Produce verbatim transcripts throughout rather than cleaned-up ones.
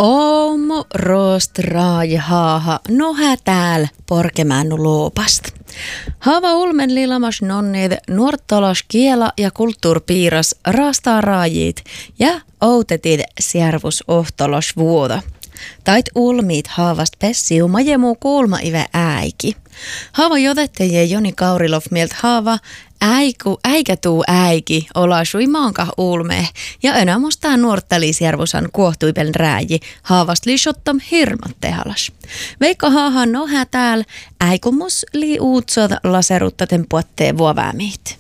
Oomu rost raaj haaha nohä tääl porkemännu loopast. Haava ulmen lilamas nonnid nuortalas kiela ja kulttuurpiiras raastaa raajit ja outetid siervus ohtolos vuoda. Tait ulmiit haavast pessiu majemu kuulma ive äiki. Haava jotetteje Joni Kaurilov mielt haava äiku, äikä tuu äiki olasui maankah ulmee ja enää mustaa nuorttalisjärvusan kuohtuipeln rääji haavast liisottam hirmat tehalas. Veikko haahan nohä tääl äikumus li uutsot laseruttaten puottee vuoväämiit.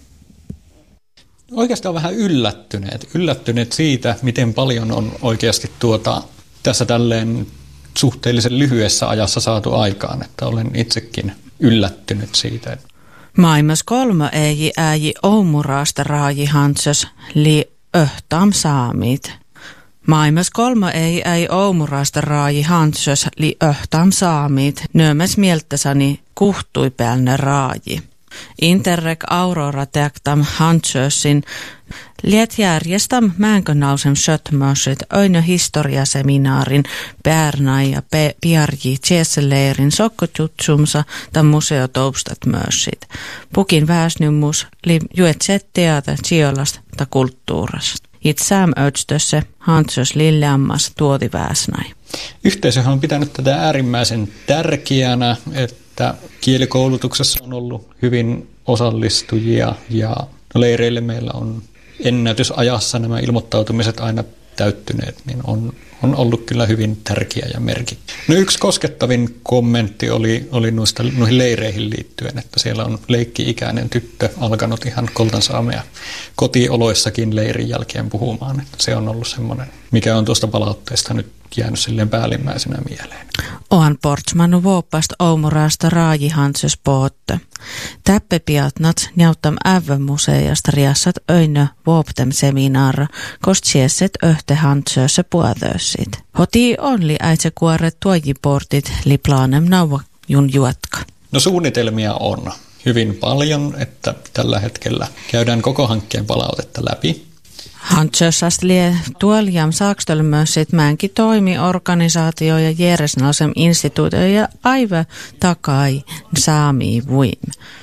Oikeastaan vähän yllättyneet. Yllättyneet siitä, miten paljon on oikeasti tuota, tässä tälleen suhteellisen lyhyessä ajassa saatu aikaan. Että olen itsekin yllättynyt siitä. Maailmas kolme ei äji Oumuraasta raaji hantsös li öhtam saamit. Maailmas kolme ei äi Oumuraasta raaji hantsös li öhtam saamit. Nöömäs mieltäsani kuhtui päälne raaji. Interreg Aurora teaktam hantsösin liet järjestäm mänkönausen sötmösit öinö historiaseminaarin Pärnai ja Piarji Tjesseleerin sokkotutsumsa ta museotoustat mössit. Pukin väsnymmus li juetset teata tsiolasta ta kulttuurasta. Itsään ötstössä hantsös lilleammas tuoti väsnai. Yhteisöhän on pitänyt tätä äärimmäisen tärkeänä, että kielikoulutuksessa on ollut hyvin osallistujia ja leireille meillä on ennätysajassa nämä ilmoittautumiset aina täyttyneet, niin on, on ollut kyllä hyvin tärkeä ja merkittävä. No yksi koskettavin kommentti oli, oli noista, noihin leireihin liittyen, että siellä on leikki-ikäinen tyttö alkanut ihan Koltansaamea kotioloissakin leirin jälkeen puhumaan. Että se on ollut semmoinen, mikä on tuosta palautteesta nyt jäänyt silleen päällimmäisenä mieleen. Oan portsmanu vuopast Oumuraasta raajihantsös pootte. Täppe piatnat njautam ävömuseijasta riassat öinö vuoptem seminaara, kost siesset öhte hantsössä puadössit. Hoti onli äitse kuoret tuojiportit li planem nauva jun juotka. No suunnitelmia on hyvin paljon, että tällä hetkellä käydään koko hankkeen palautetta läpi. Hantsössast lie tuoljam saakstölmössit määnki toimi organisaatio ja järjesnalsem instituutio ja aive takai saami vuim.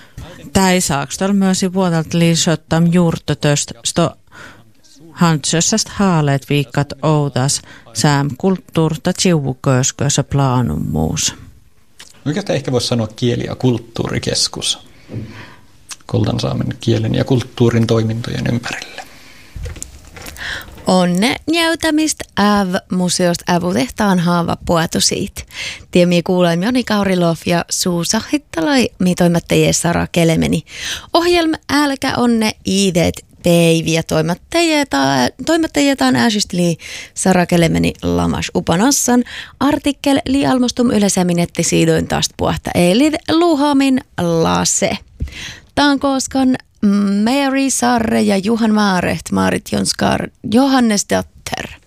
Täi saakstölmösi vuodelta liisottam juurtotöst sto hantsössast haaleet viikkat oudas sääm kulttuurta tsiuvuköskössä plaanun muus. Oikeastaan ehkä voisi sanoa kieli- ja kulttuurikeskus Koltansaamen kielen ja kulttuurin toimintojen ympärille. Onne njäytämistä äv-museosta ävutehtaan haava puatu siitä. Tiemi kuulee Joni Kaurilov ja Suusa Hittalai mitoimattajien Sara Kelemeni. Ohjelma älkä onne iidet päiviä toimittajataan ääsysteli Sara Kelemeni lamas upanassan. Artikkel li almostum yleiseminetti siidoin taas puhta eli luhamin lase. Taan koskan Mary Sarre ja Juhan Maareht, Maarit Jonskar, Johannes Datter.